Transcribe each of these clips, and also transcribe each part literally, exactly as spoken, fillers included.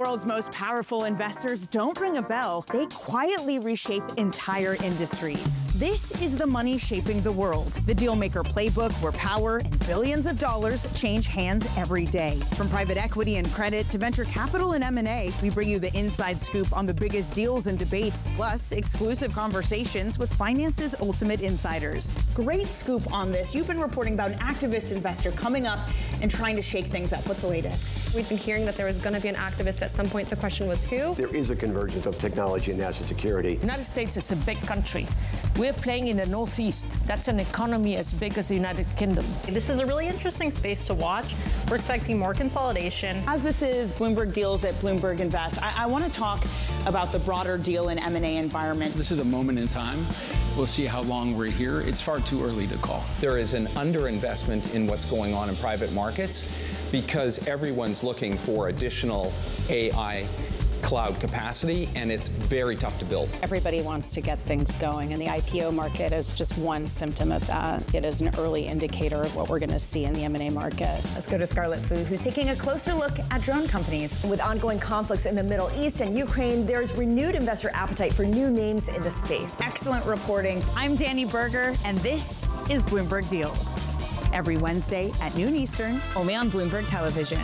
World's most powerful investors don't ring a bell. They quietly reshape entire industries. This is the money shaping the world. The Dealmaker Playbook, where power and billions of dollars change hands every day. From private equity and credit to venture capital and M and A, we bring you the inside scoop on the biggest deals and debates, plus exclusive conversations with finance's ultimate insiders. Great scoop on this. You've been reporting about an activist investor coming up and trying to shake things up. What's the latest? We've been hearing that there was going to be an activist at some point. The question was who? There is a convergence of technology and national security. The United States is a big country. We're playing in the Northeast. That's an economy as big as the United Kingdom. This is a really interesting space to watch. We're expecting more consolidation. As this is Bloomberg Deals at Bloomberg Invest, I, I want to talk about the broader deal and M and A environment. This is a moment in time. We'll see how long we're here. It's far too early to call. There is an underinvestment in what's going on in private markets because everyone's looking for additional A I cloud capacity, and it's very tough to build. Everybody wants to get things going, and the I P O market is just one symptom of that. It is an early indicator of what we're going to see in the M and A market. Let's go to Scarlet Fu, who's taking a closer look at drone companies. With ongoing conflicts in the Middle East and Ukraine, there's renewed investor appetite for new names in the space. Excellent reporting. I'm Danny Berger, and this is Bloomberg Deals. Every Wednesday at noon Eastern, only on Bloomberg Television.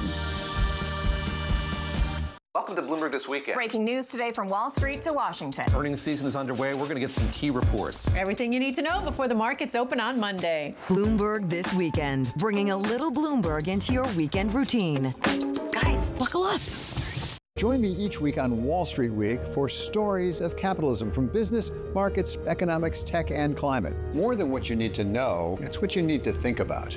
Welcome to Bloomberg This Weekend. Breaking news today from Wall Street to Washington. Earnings season is underway. We're going to get some key reports. Everything you need to know before the markets open on Monday. Bloomberg This Weekend, bringing a little Bloomberg into your weekend routine. Guys, buckle up. Join me each week on Wall Street Week for stories of capitalism from business, markets, economics, tech, and climate. More than what you need to know, it's what you need to think about.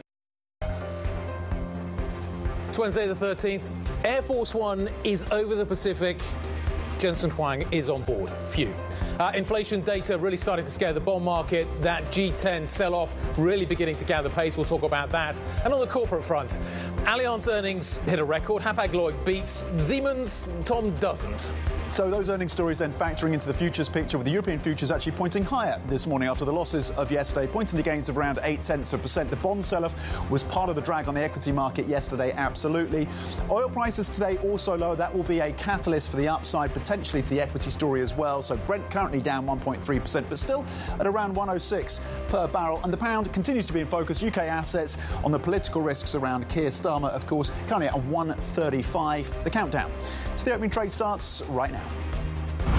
It's Wednesday the thirteenth. Air Force One is over the Pacific. Jensen Huang is on board. Phew. Uh, inflation data really starting to scare the bond market. That G ten sell-off really beginning to gather pace. We'll talk about that. And on the corporate front, Allianz earnings hit a record. Hapag-Lloyd beats. Siemens, Tom doesn't. So those earnings stories then factoring into the futures picture, with the European futures actually pointing higher this morning after the losses of yesterday, pointing to gains of around eight tenths of a percent. The bond sell-off was part of the drag on the equity market yesterday, absolutely. Oil prices today also lower. That will be a catalyst for the upside, potentially to the equity story as well. So Brent currently down one point three percent, but still at around one oh six per barrel. And the pound continues to be in focus. U K assets on the political risks around Keir Starmer, of course, currently at one thirty-five. The countdown to the opening trade starts right now.